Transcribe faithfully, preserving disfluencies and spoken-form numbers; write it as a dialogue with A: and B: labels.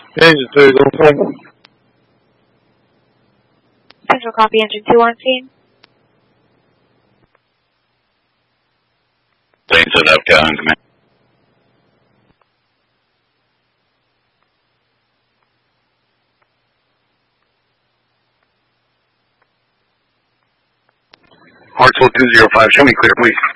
A: Engine two, go full.
B: Central copy, engine two on scene.
C: Planes set up, Calhoun command.
A: Hartsville two zero five, show me clear, please.